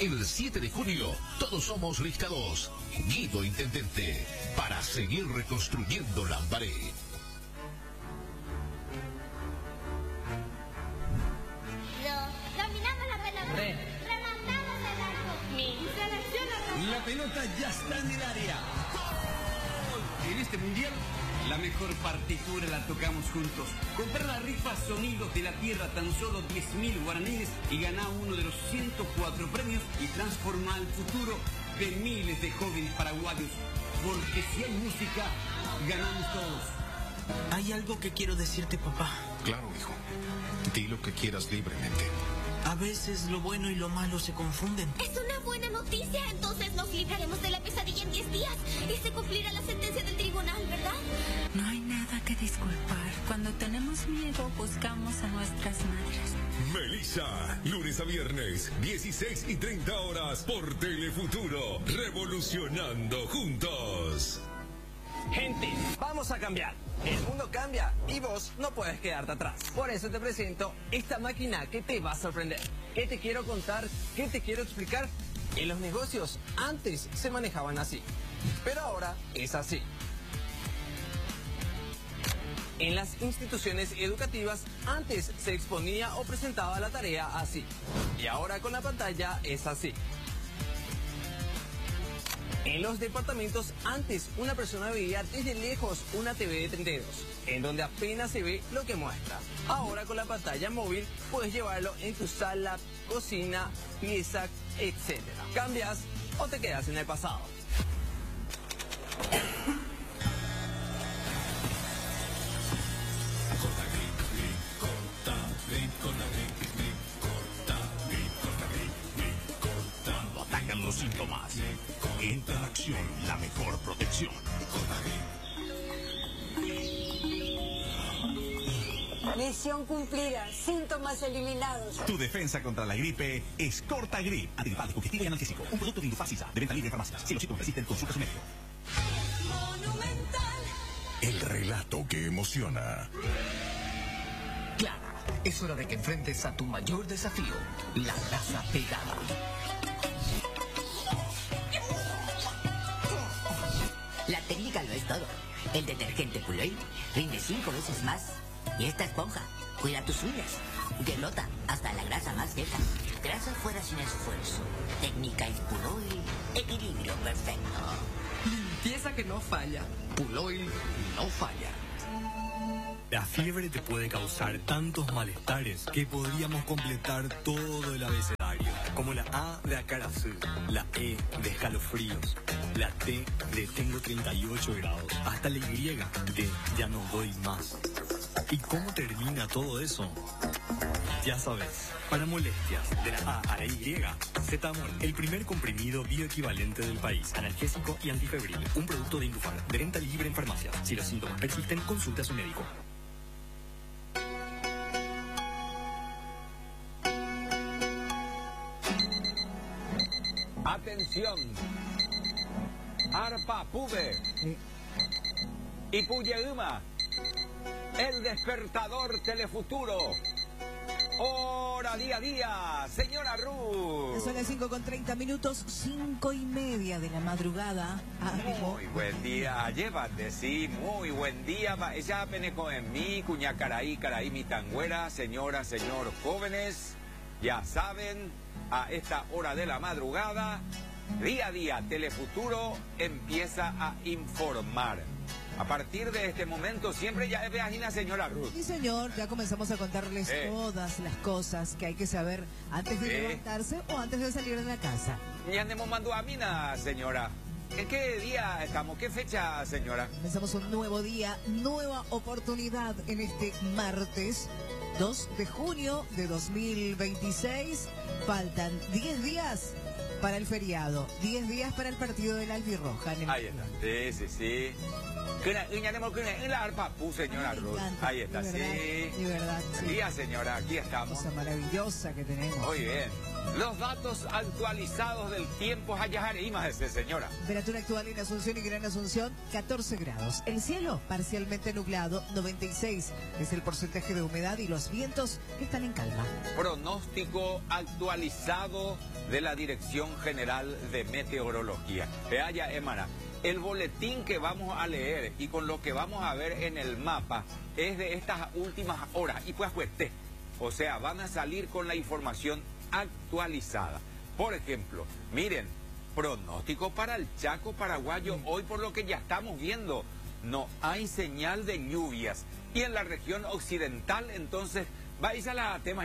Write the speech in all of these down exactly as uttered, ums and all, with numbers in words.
El siete de junio, todos somos Lista dos. Guido Intendente, para seguir reconstruyendo Lambaré. Dominamos la pelota. Re. Remontamos el arco. Mi selección arroja. La pelota ya está en el área. ¡Gol! En este mundial, la mejor partitura la tocamos juntos. Comprar la rifa Sonidos de la Tierra tan solo diez mil guaraníes y ganar uno de los ciento cuatro premios y transformar el futuro de miles de jóvenes paraguayos. Porque si hay música, ganamos todos. Hay algo que quiero decirte, papá. Claro, hijo. Di lo que quieras libremente. A veces lo bueno y lo malo se confunden. Es una buena noticia. Entonces nos libraremos de la pesadilla en diez días y se cumplirá la sentencia del tribunal, ¿verdad? No hay nada que disculpar. Cuando tenemos miedo, buscamos a nuestras madres. Melissa, lunes a viernes, dieciséis y treinta horas por Telefuturo, revolucionando juntos. Gente, vamos a cambiar. El mundo cambia y vos no puedes quedarte atrás. Por eso te presento esta máquina que te va a sorprender. ¿Qué te quiero contar? ¿Qué te quiero explicar? En los negocios antes se manejaban así, pero ahora es así. En las instituciones educativas antes se exponía o presentaba la tarea así, y ahora con la pantalla es así. En los departamentos, antes una persona veía desde lejos una T V de treinta y dos, en donde apenas se ve lo que muestra. Ahora con la pantalla móvil puedes llevarlo en tu sala, cocina, pieza, etcétera. ¿Cambias o te quedas en el pasado? Atacan los síntomas. Entra en acción la mejor protección. Misión cumplida, síntomas eliminados. Tu defensa contra la gripe es Cortagrip. Antigripal, digestivo y analgésico. Un producto de Indufacisa, de venta libre en farmacias. Si los síntomas persisten, consulta a su médico. Monumental. El relato que emociona. Clara, es hora de que enfrentes a tu mayor desafío, la grasa pegada. La técnica lo es todo. El detergente Puloil rinde cinco veces más. Y esta esponja cuida tus uñas. Que nota hasta la grasa más vieja. Grasa fuera sin esfuerzo. Técnica es Puloil. Equilibrio perfecto. Limpieza que no falla. Puloil no falla. La fiebre te puede causar tantos malestares que podríamos completar todo el abecedario. Como la A de acarazú, la E de escalofríos, la T de tengo treinta y ocho grados, hasta la Y de ya no doy más. ¿Y cómo termina todo eso? Ya sabes, para molestias de la A a la Y, Zetamol, el primer comprimido bioequivalente del país, analgésico y antifebril, un producto de Indufar, de venta libre en farmacias. Si los síntomas persisten, consulte a su médico. Atención, Arpa Pube y Puyeuma, el despertador Telefuturo. Hora día a día, señora Ruth. Son las cinco con treinta minutos, cinco y media de la madrugada. Muy buen día, llévate, sí, muy buen día. Ella peneco en mí, cuña caraí, caraí, mi tangüera, señora, señor, jóvenes, ya saben, a esta hora de la madrugada, día a día, Telefuturo empieza a informar. A partir de este momento siempre ya es viajina, señora Ruth. Sí, señor, ya comenzamos a contarles eh. todas las cosas que hay que saber antes de eh. levantarse o antes de salir de la casa. Ya andemos mando a mina, señora. ¿En qué día estamos? ¿Qué fecha, señora? Comenzamos un nuevo día, nueva oportunidad en este martes dos de junio de dos mil veintiséis. Faltan diez días para el feriado, diez días para el partido de la Albirroja. En el... Ahí está, sí, sí, sí. La arpa, pu, señora Ruth. Ahí está, de sí. verdad, de verdad, sí. Día, señora, aquí estamos. Cosa maravillosa que tenemos. Muy bien. Los datos actualizados del tiempo Hayajareima, ese, señora. Temperatura actual en Asunción y Gran Asunción, catorce grados. El cielo parcialmente nublado, noventa y seis. Es el porcentaje de humedad y los vientos están en calma. Pronóstico actualizado de la Dirección General de Meteorología. Vea, Emara, el boletín que vamos a leer y con lo que vamos a ver en el mapa es de estas últimas horas. Y pues, pues, te, o sea, van a salir con la información actualizada. Por ejemplo, miren, pronóstico para el Chaco paraguayo. Hoy, por lo que ya estamos viendo, no hay señal de lluvias. Y en la región occidental, entonces, vais a la tema.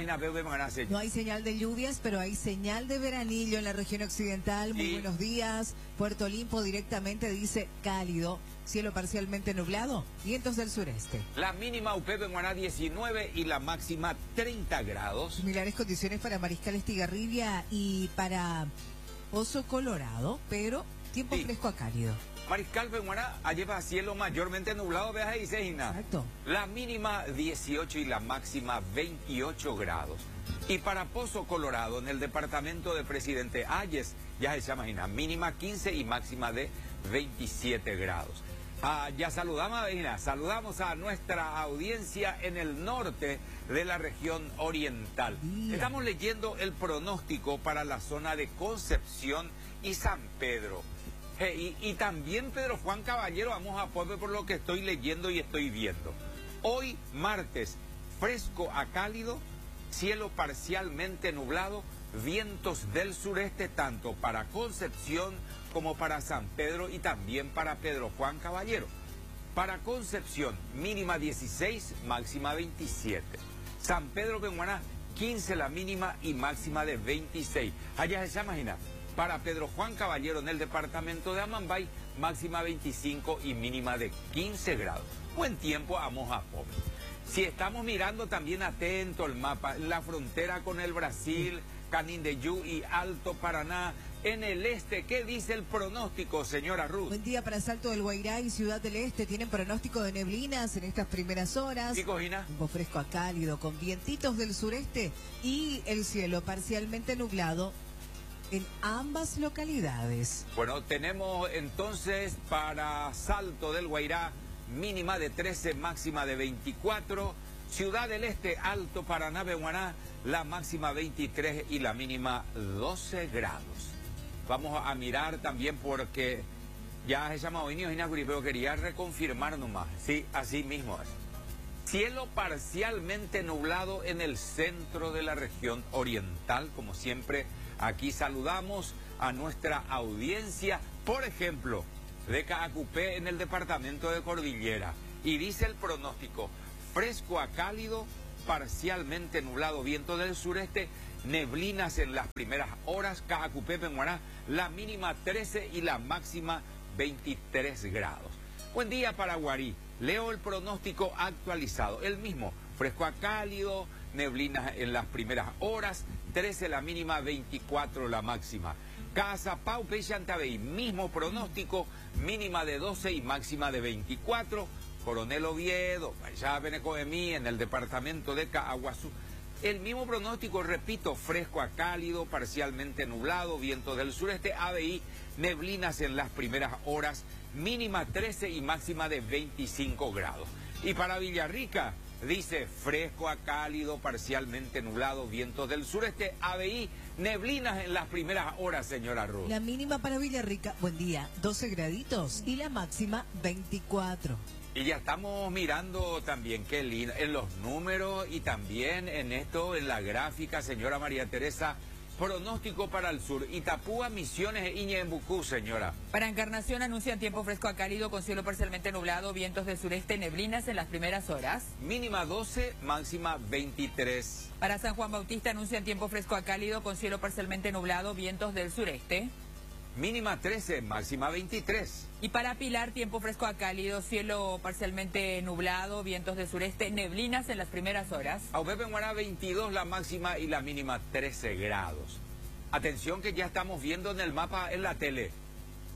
No hay señal de lluvias, pero hay señal de veranillo en la región occidental. Muy sí. Buenos días. Puerto Olimpo directamente dice cálido, cielo parcialmente nublado, vientos del sureste. La mínima U P B Guaná diecinueve y la máxima treinta grados. Similares condiciones para Mariscal Estigarribia y para Pozo Colorado, pero tiempo sí. fresco a cálido. Mariscal Benguaná lleva cielo mayormente nublado, veas ahí, Seina. Exacto. La mínima dieciocho y la máxima veintiocho grados. Y para Pozo Colorado, en el departamento de Presidente Hayes, ya se imagina, mínima quince y máxima de veintisiete grados. Ah, ya saludamos, Veina, saludamos a nuestra audiencia en el norte de la región oriental. Yeah. Estamos leyendo el pronóstico para la zona de Concepción y San Pedro. Hey, y, y también Pedro Juan Caballero, vamos a poner por lo que estoy leyendo y estoy viendo. Hoy, martes, fresco a cálido, cielo parcialmente nublado, vientos del sureste tanto para Concepción como para San Pedro y también para Pedro Juan Caballero. Para Concepción, mínima dieciséis, máxima veintisiete. San Pedro Benguaná, quince la mínima y máxima de veintiséis. Allá se imagina. Para Pedro Juan Caballero en el departamento de Amambay, máxima veinticinco y mínima de quince grados. Buen tiempo, vamos a Pome. Si estamos mirando también atento el mapa, la frontera con el Brasil, Canindeyú y Alto Paraná, en el este, ¿qué dice el pronóstico, señora Ruth? Buen día para Salto del Guairá y Ciudad del Este. Tienen pronóstico de neblinas en estas primeras horas. ¿Y Cojina? Tiempo fresco a cálido, con vientitos del sureste y el cielo parcialmente nublado en ambas localidades. Bueno, tenemos entonces para Salto del Guairá mínima de trece, máxima de veinticuatro. Ciudad del Este, Alto Paraná, Benguaná, la máxima veintitrés y la mínima doce grados. Vamos a mirar también porque ya se llama hoy pero quería reconfirmar nomás. Sí, así mismo es. Cielo parcialmente nublado en el centro de la región oriental, como siempre. Aquí saludamos a nuestra audiencia, por ejemplo, de Caacupé en el departamento de Cordillera. Y dice el pronóstico, fresco a cálido, parcialmente nublado, viento del sureste, neblinas en las primeras horas, Caacupé, Benguaná, la mínima trece y la máxima veintitrés grados. Buen día para Guarí, leo el pronóstico actualizado, el mismo, fresco a cálido, neblinas en las primeras horas, trece la mínima, veinticuatro la máxima. Casa Pau Pechantabey, mismo pronóstico, mínima de doce y máxima de veinticuatro. Coronel Oviedo, allá Benecoemí, en el departamento de Caaguazú. El mismo pronóstico, repito, fresco a cálido, parcialmente nublado, viento del sureste, A B I, neblinas en las primeras horas, mínima trece y máxima de veinticinco grados. Y para Villarrica, dice fresco a cálido, parcialmente nublado, vientos del sureste, A B I, neblinas en las primeras horas, señora Ruth. La mínima para Villarrica, buen día, doce graditos y la máxima veinticuatro. Y ya estamos mirando también qué lindo, en los números y también en esto, en la gráfica, señora María Teresa, pronóstico para el sur. Itapúa, Misiones e Iñembucú, señora. Para Encarnación anuncian tiempo fresco a cálido con cielo parcialmente nublado, vientos del sureste, neblinas en las primeras horas. Mínima doce, máxima veintitrés. Para San Juan Bautista anuncian tiempo fresco a cálido con cielo parcialmente nublado, vientos del sureste. Mínima trece, máxima veintitrés. Y para Pilar, tiempo fresco a cálido, cielo parcialmente nublado, vientos del sureste, neblinas en las primeras horas. Aupepe Guaná, veintidós la máxima y la mínima trece grados. Atención que ya estamos viendo en el mapa en la tele. Sí,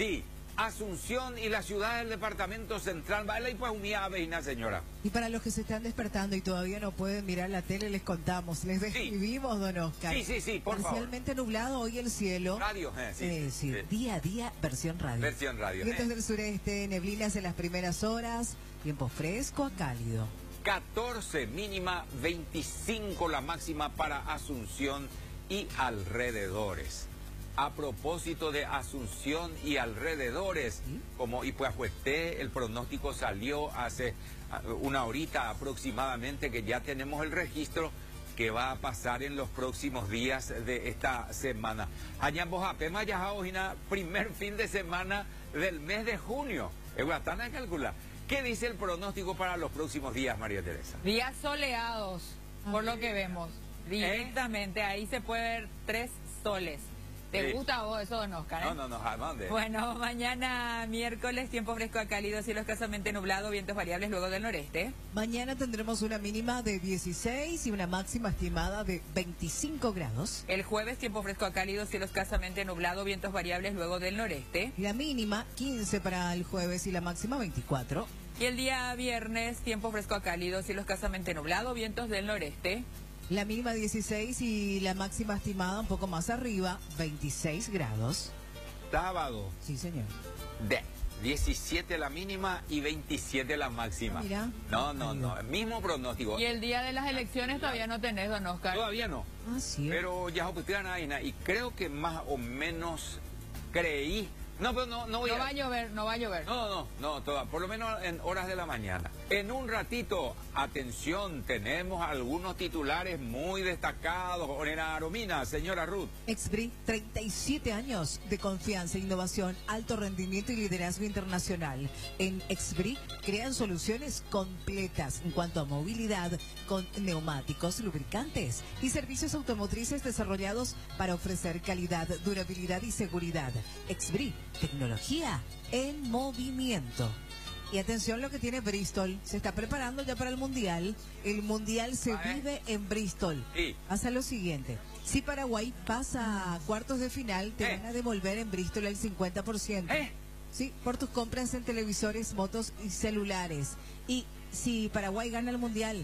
Asunción y la ciudad del departamento central. Vale, y pues unía a Veina, señora. Y para los que se están despertando y todavía no pueden mirar la tele, les contamos, les describimos, don Oscar. Sí, sí, sí, por favor. Parcialmente nublado hoy el cielo. Radio, eh, sí, eh, sí, sí. Día a día, versión radio. Versión radio. Vientos eh. del sureste, neblinas en las primeras horas, tiempo fresco a cálido. catorce mínima, veinticinco la máxima para Asunción y alrededores. A propósito de Asunción y alrededores, ¿sí? Como Ipuajueté, el pronóstico salió hace una horita aproximadamente, que ya tenemos el registro que va a pasar en los próximos días de esta semana. Añambojapema ya primer fin de semana del mes de junio. Eguatana calcula. ¿Qué dice el pronóstico para los próximos días, María Teresa? Días soleados, por lo que vemos. Directamente, ¿Eh? Ahí se puede ver tres soles. ¿Te sí. gusta a vos eso, don Oscar? ¿eh? No, no, no, jamás. Bueno, mañana miércoles, tiempo fresco a cálido, cielo escasamente nublado, vientos variables luego del noreste. Mañana tendremos una mínima de dieciséis y una máxima estimada de veinticinco grados. El jueves, tiempo fresco a cálido, cielo escasamente nublado, vientos variables luego del noreste. La mínima quince para el jueves y la máxima veinticuatro. Y el día viernes, tiempo fresco a cálido, cielo escasamente nublado, vientos del noreste. La mínima dieciséis y la máxima estimada un poco más arriba, veintiséis grados. Sábado. Sí, señor. De diecisiete la mínima y veintisiete la máxima. Mira. No, no, no. El mismo pronóstico. Y el día de las elecciones todavía no tenés, don Oscar. Todavía no. Ah, sí. Pero ya opusieron ahí, y creo que más o menos creí. No, pero no, no voy no a... va a llover, no va a llover. No, no, no, toda, por lo menos en horas de la mañana. En un ratito, atención, tenemos algunos titulares muy destacados. Orena Aromina, señora Ruth. Expri, treinta y siete años de confianza, innovación, alto rendimiento y liderazgo internacional. En Expri crean soluciones completas en cuanto a movilidad con neumáticos, lubricantes y servicios automotrices desarrollados para ofrecer calidad, durabilidad y seguridad. Expri, tecnología en movimiento. Y atención lo que tiene Bristol. Se está preparando ya para el Mundial. El Mundial se ¿Ah, eh? vive en Bristol. Sí. Pasa lo siguiente. Si Paraguay pasa a cuartos de final, te ¿Eh? van a devolver en Bristol el cincuenta por ciento. ¿Eh? Sí, por tus compras en televisores, motos y celulares. Y si Paraguay gana el Mundial,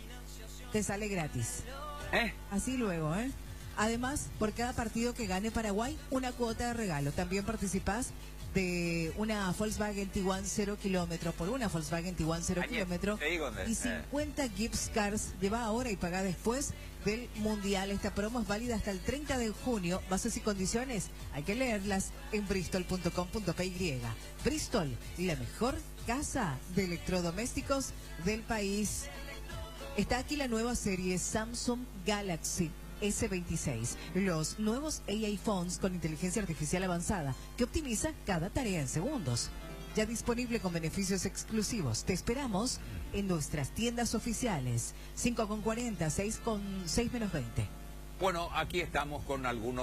te sale gratis. ¿Eh? Así luego, ¿eh? Además, por cada partido que gane Paraguay, una cuota de regalo. También participás de una Volkswagen Tiguan cero kilómetros, por una Volkswagen Tiguan cero kilómetros y cincuenta gift cards. Lleva ahora y paga después del Mundial. Esta promo es válida hasta el treinta de junio. Bases y condiciones hay que leerlas en bristol punto com punto p y. Bristol, la mejor casa de electrodomésticos del país. Está aquí la nueva serie Samsung Galaxy ese veintiséis, los nuevos A I phones con inteligencia artificial avanzada que optimiza cada tarea en segundos. Ya disponible con beneficios exclusivos. Te esperamos en nuestras tiendas oficiales. cinco con cuarenta, seis con seis menos veinte. Bueno, aquí estamos con algunos